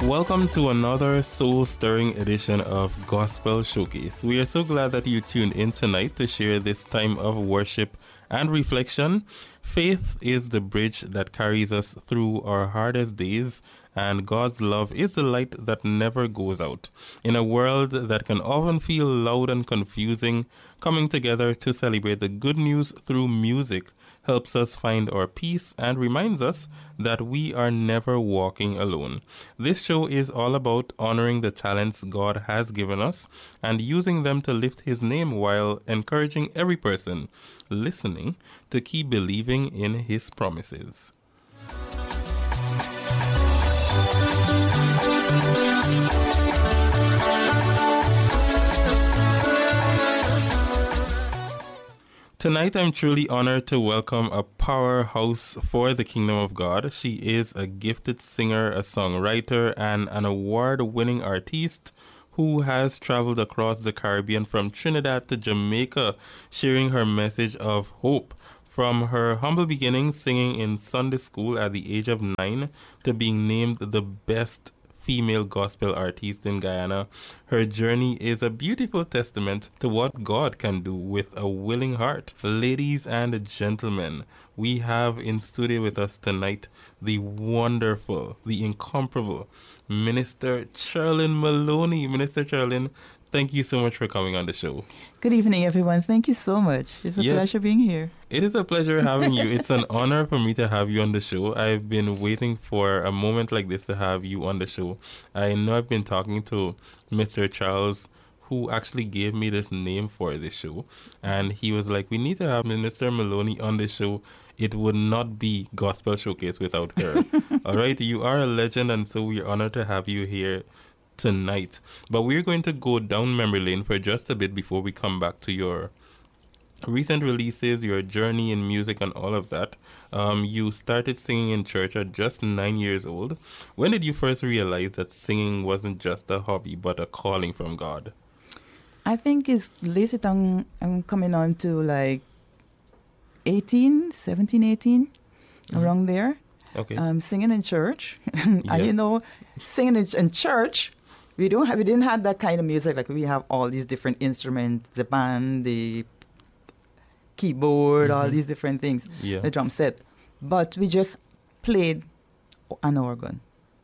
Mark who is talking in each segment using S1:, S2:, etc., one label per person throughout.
S1: Welcome to another soul-stirring edition of Gospel Showcase. We are so glad that you tuned in tonight to share this time of worship and reflection. Faith is the bridge that carries us through our hardest days, and God's love is the light that never goes out. In a world that can often feel loud and confusing, coming together to celebrate the good news through music helps us find our peace and reminds us that we are never walking alone. This show is all about honoring the talents God has given us and using them to lift His name while encouraging every person listening to keep believing in His promises. Tonight, I'm truly honored to welcome a powerhouse for the Kingdom of God. She is a gifted singer, a songwriter, and an award-winning artiste who has traveled across the Caribbean from Trinidad to Jamaica, sharing her message of hope. From her humble beginnings singing in Sunday school at the age of 9 to being named the best female gospel artist in Guyana, her journey is a beautiful testament to what God can do with a willing heart. Ladies and gentlemen, we have in studio with us tonight the wonderful, the incomparable Minister Cherlyn Maloney. Minister Cherlyn, thank you so much for coming on the show.
S2: Good evening, everyone. Thank you so much. It's a pleasure being here.
S1: It is a pleasure having you. It's an honor for me to have you on the show. I've been waiting for a moment like this to have you on the show. I know I've been talking to Mr. Charles, who actually gave me this name for this show. And he was like, we need to have Minister Maloney on the show. It would not be Gospel Showcase without her. All right, you are a legend, and so we're honored to have you here tonight. But we're going to go down memory lane for just a bit before we come back to your recent releases, your journey in music and all of that. You started singing in church at just 9 years old. When did you first realize that singing wasn't just a hobby but a calling from God?
S2: I think it's later on, I'm coming on to like 18, around there.
S1: Okay.
S2: Singing in church. And singing in church, we didn't have that kind of music. Like we have all these different instruments, the band, the keyboard, all these different things, the drum set. But we just played an organ.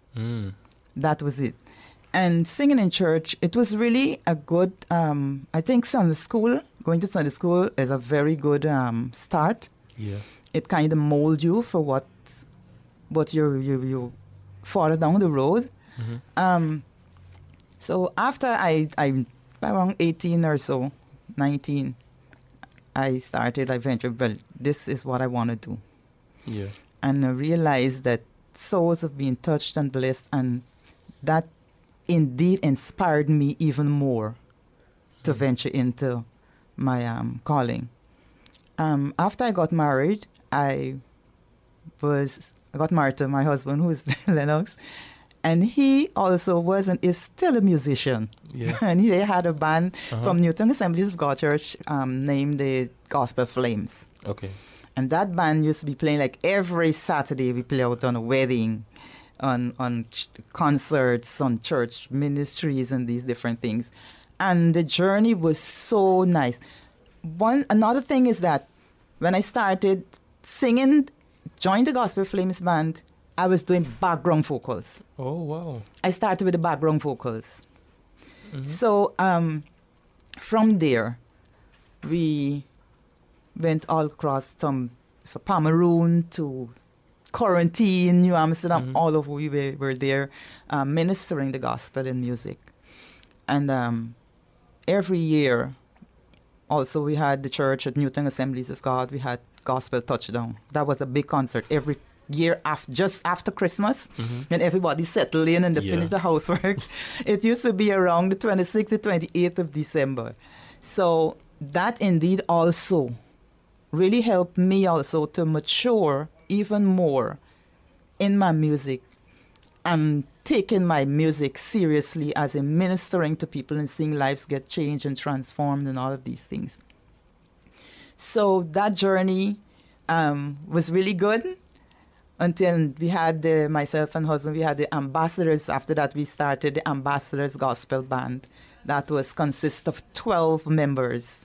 S2: That was it. And singing in church, it was really a good, I think going to Sunday school is a very good start.
S1: Yeah.
S2: It kind of molds you for what you further down the road. So after I around 18 or so, 19, I ventured, well, this is what I want to do.
S1: Yeah.
S2: And I realized that souls have been touched and blessed, and that indeed inspired me even more to venture into my calling. After I got married, I got married to my husband, who is Lennox, and he also is still a musician.
S1: Yeah.
S2: And they had a band from Newton Assemblies of God Church named the Gospel Flames.
S1: Okay.
S2: And that band used to be playing like every Saturday. We play out on a wedding, on concerts, on church ministries, and these different things. And the journey was so nice. Another thing is that when I started singing, joined the Gospel Flames band, I was doing background vocals.
S1: Oh, wow.
S2: I started with the background vocals. So from there, we went all across from Pomeroon to Quarantine, New Amsterdam, all over. We were there ministering the gospel in music. And every year, also we had the church at Newton Assemblies of God. We had Gospel Touchdown. That was a big concert every year just after Christmas, when everybody settled in and they finished the housework. It used to be around the 26th to 28th of December. So that indeed also really helped me also to mature even more in my music and taking my music seriously as in ministering to people and seeing lives get changed and transformed and all of these things. So that journey was really good. until we had myself and husband, we had the ambassadors. After that, we started the Ambassadors Gospel Band. That was consist of 12 members,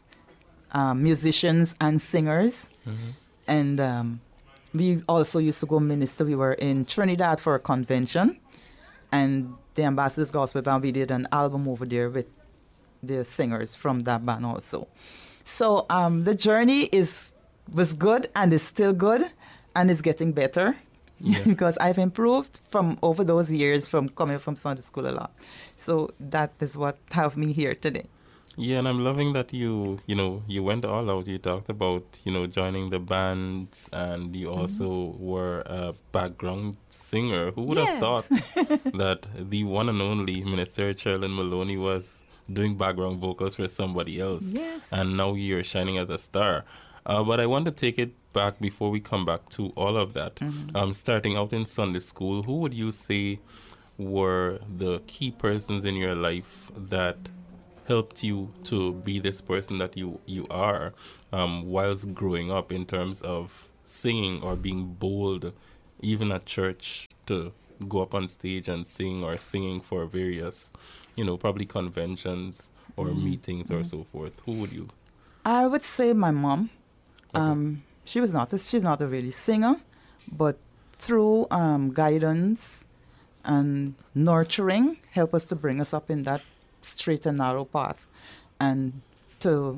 S2: musicians and singers.
S1: Mm-hmm.
S2: And we also used to go minister. We were in Trinidad for a convention, and the Ambassadors Gospel Band, we did an album over there with the singers from that band also. So the journey was good and is still good and is getting better. Yeah. Because I've improved from over those years from coming from Sunday school a lot. So that is what have me here today.
S1: Yeah, and I'm loving that you went all out. You talked about, joining the bands, and you also were a background singer. Who would have thought that the one and only Minister Cherlyn Maloney was doing background vocals for somebody else?
S2: Yes.
S1: And now you're shining as a star. But I want to take it back before we come back to all of that. Mm-hmm. Starting out in Sunday school, who would you say were the key persons in your life that helped you to be this person that you are whilst growing up, in terms of singing or being bold, even at church, to go up on stage and sing, or singing for various, probably conventions or meetings or so forth? Who would you?
S2: I would say my mom. Okay. She's not a really singer, but through guidance and nurturing, help us to bring us up in that straight and narrow path, and to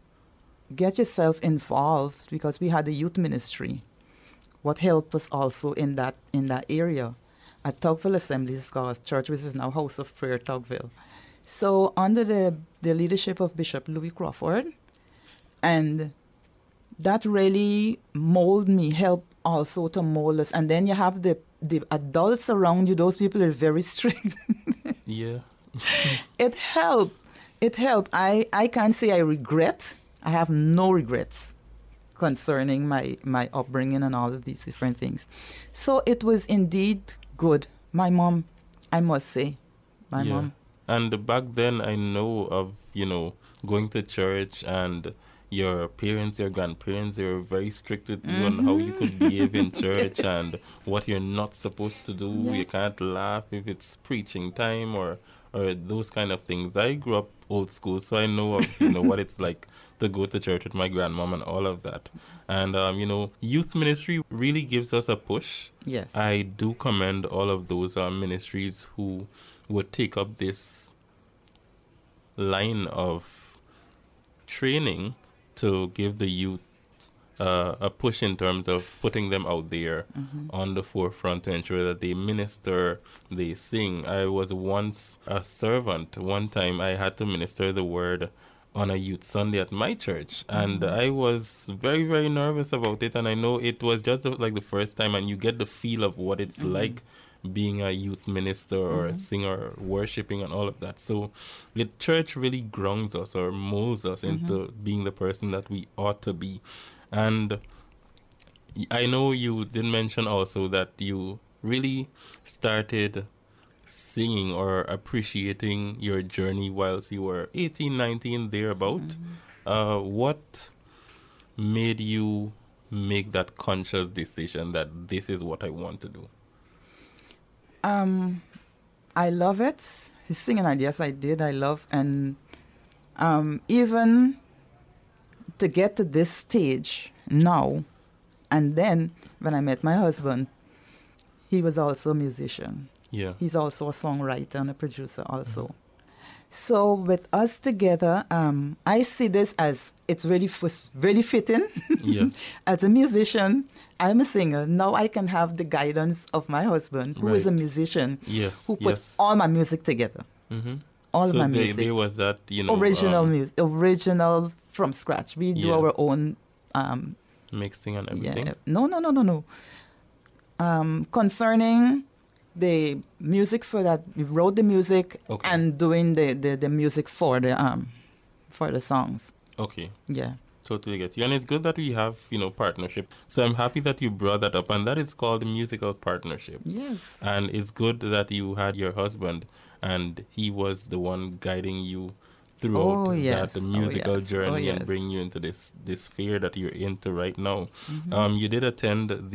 S2: get yourself involved, because we had a youth ministry. What helped us also in that area at Tugville Assemblies of God Church, which is now House of Prayer Tugville. So under the leadership of Bishop Louis Crawford, and that really molded me, helped also to mold us. And then you have the adults around you; those people are very strict.
S1: Yeah.
S2: It helped. I can't say I regret. I have no regrets concerning my upbringing and all of these different things. So it was indeed good. My mom, I must say, my mom.
S1: And back then, I know of, going to church, and your parents, your grandparents, they were very strict with you on how you could behave in church and what you're not supposed to do. Yes. You can't laugh if it's preaching time or those kind of things. I grew up old school, so I know of, what it's like to go to church with my grandmom and all of that. And, youth ministry really gives us a push.
S2: Yes.
S1: I do commend all of those ministries who would take up this line of training to give the youth a push in terms of putting them out there on the forefront to ensure that they minister, they sing. I was once a servant. One time I had to minister the word on a youth Sunday at my church, and I was very, very nervous about it. And I know it was just like the first time, and you get the feel of what it's like being a youth minister or a singer, worshiping and all of that. So the church really grounds us or molds us into being the person that we ought to be. And I know you did mention also that you really started singing or appreciating your journey whilst you were 18, 19, thereabout. What made you make that conscious decision that this is what I want to do?
S2: I love it. Singing, yes, I did. I love, and even to get to this stage now, and then when I met my husband, he was also a musician.
S1: Yeah.
S2: He's also a songwriter and a producer also. So with us together, I see this as it's really fitting.
S1: Yes.
S2: As a musician, I'm a singer. Now I can have the guidance of my husband, who is a musician, who puts all my music together. All of my music.
S1: There was that,
S2: original music, original from scratch. We do our own
S1: mixing and everything.
S2: Yeah. No. Concerning the music for that, we wrote the music and doing the music for the songs.
S1: Okay.
S2: Yeah.
S1: Totally get you. And it's good that we have, partnership. So I'm happy that you brought that up, and that is called musical partnership.
S2: Yes.
S1: And it's good that you had your husband and he was the one guiding you throughout that musical journey and bring you into this sphere that you're into right now. You did attend the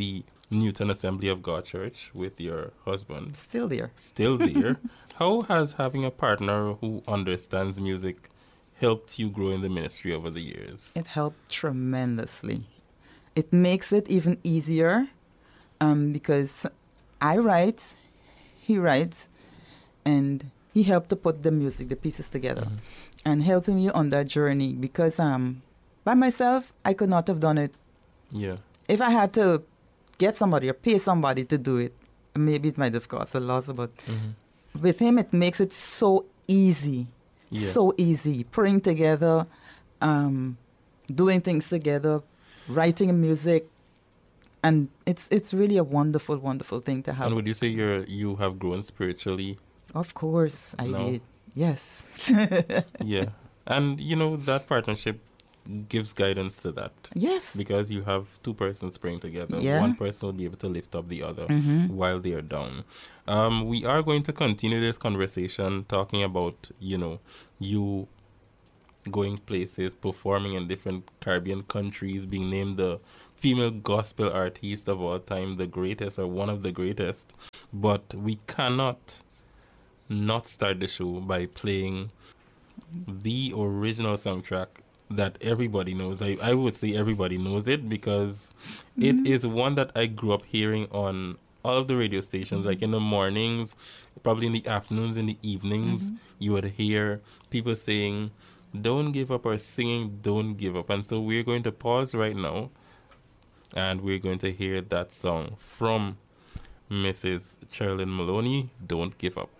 S1: Newton Assembly of God Church with your husband.
S2: Still there.
S1: Still there. How has having a partner who understands music helped you grow in the ministry over the years?
S2: It helped tremendously. It makes it even easier because I write, he writes, and he helped to put the music, the pieces together, and helping me on that journey because by myself, I could not have done it.
S1: Yeah.
S2: If I had to get somebody or pay somebody to do it, maybe it might have cost a lot, but with him, it makes it so easy.
S1: Yeah.
S2: So easy. Praying together, doing things together, writing music. And it's really a wonderful, wonderful thing to have.
S1: And would you say you have grown spiritually?
S2: Of course, I
S1: No.
S2: did. Yes.
S1: Yeah. And, that partnership gives guidance to that.
S2: Yes.
S1: Because you have two persons praying together.
S2: Yeah.
S1: One person will be able to lift up the other while they are down. We are going to continue this conversation talking about, you going places, performing in different Caribbean countries, being named the female gospel artist of all time, the greatest or one of the greatest. But we cannot not start the show by playing the original soundtrack that everybody knows. I would say everybody knows it because it is one that I grew up hearing on all of the radio stations, like in the mornings, probably in the afternoons, in the evenings, you would hear people saying, "Don't give up," or singing, "Don't give up." And so we're going to pause right now and we're going to hear that song from Mrs. Cherlyn Maloney, "Don't Give Up."